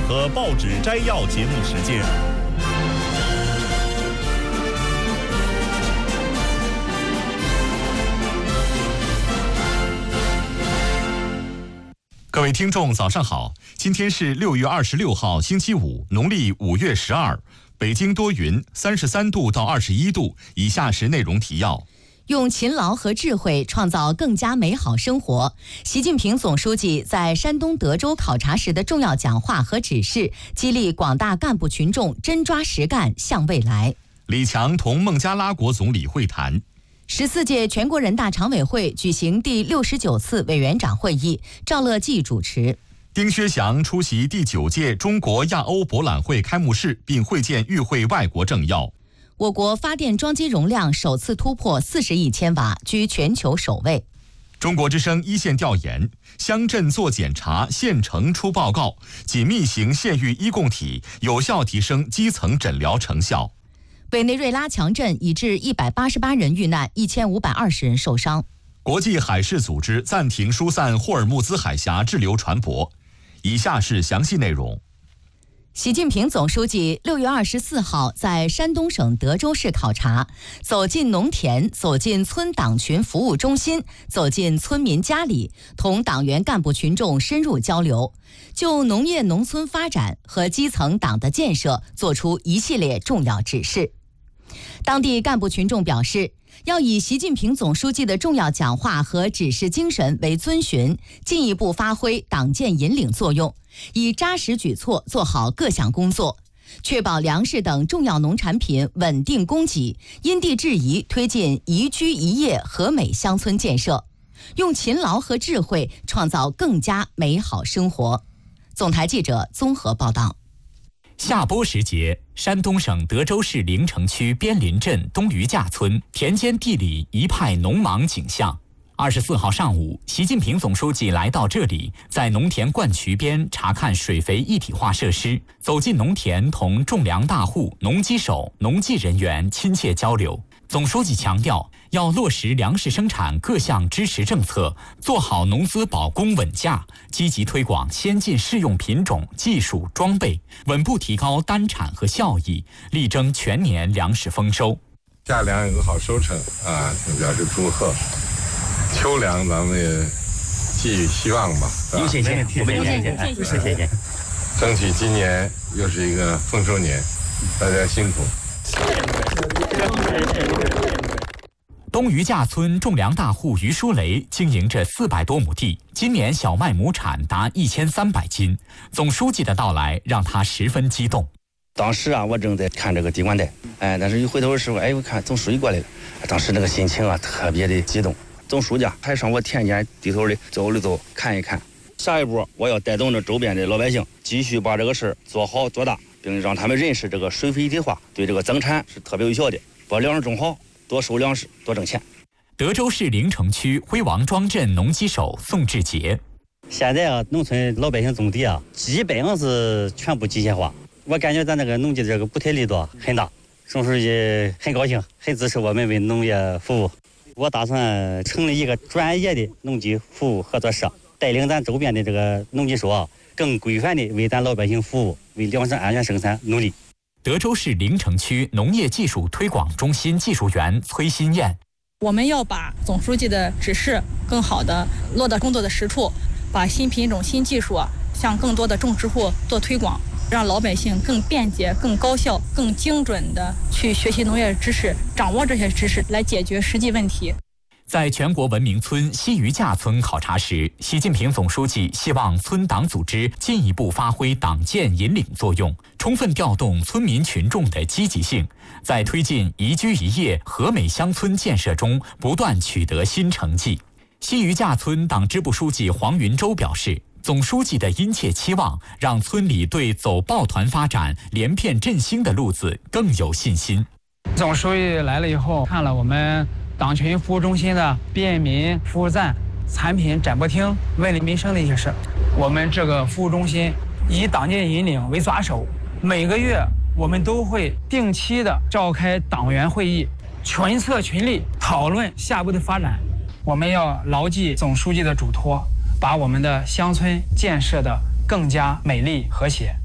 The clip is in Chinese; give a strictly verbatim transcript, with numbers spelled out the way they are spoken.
和报纸摘要节目时间。各位听众，早上好！今天是六月二十六号，星期五，农历五月十二。北京多云，三十三度到二十一度。以下是内容提要： 用勤劳和智慧创造更加美好生活。习近平总书记在山东德州考察时的重要讲话和指示，激励广大干部群众真抓实干，向未来。 李强同孟加拉国总理会谈。 十四届全国人大常委会举行第六十九次委员长会议，赵乐际主持。 丁薛祥出席第九届中国亚欧博览会开幕式，并会见与会外国政要。 我国发电装机容量首次突破四十亿千瓦，居全球首位。 中国之声一线调研：乡镇做检查，县城出报告，紧密型县域医共体有效提升基层诊疗成效。 委内瑞拉强震已致一百八十八人遇难，一千五百二十人受伤。 国际海事组织暂停疏散霍尔木兹海峡滞留船舶。以下是详细内容。 习近平总书记六月二十四号在山东省德州市考察，走进农田，走进村党群服务中心，走进村民家里，同党员干部群众深入交流，就农业农村发展和基层党的建设作出一系列重要指示。当地干部群众表示，要以习近平总书记的重要讲话和指示精神为遵循，进一步发挥党建引领作用，以扎实举措做好各项工作，确保粮食等重要农产品稳定供给，因地制宜推进宜居宜业和美乡村建设，用勤劳和智慧创造更加美好生活。总台记者综合报道。 下播时节，山东省德州市临城区边林镇东余架村田间地里一派农忙景象。二十四号上午，习近平总书记来到这里，在农田灌渠边查看水肥一体化设施，走进农田，同种粮大户、农机手、农技人员亲切交流。总书记强调，要落实粮食生产各项支持政策，做好农资保供稳价，积极推广先进适用品种、技术、装备，稳步提高单产和效益，力争全年粮食丰收。 夏粮有个好收成啊，表示祝贺。秋粮咱们也寄予希望吧。 有谢谢，我们有谢谢，有谢谢。 争取今年又是一个丰收年，大家辛苦。 东余架村种粮大户于书雷经营着四百多亩地，今年小麦亩产达一千三百斤。总书记的到来让他十分激动。 当时啊，我正在看这个地管带，哎，但是一回头的时候，哎，我看总书记过来了，当时那个心情啊特别的激动。总书记还上我田间低头的走了走，看一看。下一步，我要带动着周边的老百姓，继续把这个事儿做好做大，并让他们认识这个水肥一体化对这个增产是特别有效的，把粮食种好，多收粮食，多挣钱。 德州市临城区辉王庄镇农机手宋志杰： 现在啊，农村老百姓种地啊，基本上是全部机械化。我感觉咱那个农机这个补贴力度很大，总书记很高兴，很支持我们为农业服务。我打算成立一个专业的农机服务合作社，带领咱周边的这个农机手啊，更规范的为咱老百姓服务，为粮食安全生产努力。 德州市临城区农业技术推广中心技术员崔新燕： 我们要把总书记的指示更好的落到工作的实处，把新品种、新技术啊，向更多的种植户做推广，让老百姓更便捷、更高效、更精准的去学习农业知识，掌握这些知识来解决实际问题。 在全国文明村西余架村考察时，习近平总书记希望村党组织进一步发挥党建引领作用，充分调动村民群众的积极性，在推进宜居宜业和美乡村建设中不断取得新成绩。西余架村党支部书记黄云洲表示，总书记的殷切期望让村里对走抱团发展、连片振兴的路子更有信心。 总书记来了以后，看了我们党群服务中心的便民服务站、产品展播厅、问理民生的一些事。我们这个服务中心以党建引领为抓手，每个月我们都会定期的召开党员会议，群策群力讨论下步的发展。我们要牢记总书记的嘱托，把我们的乡村建设的更加美丽和谐。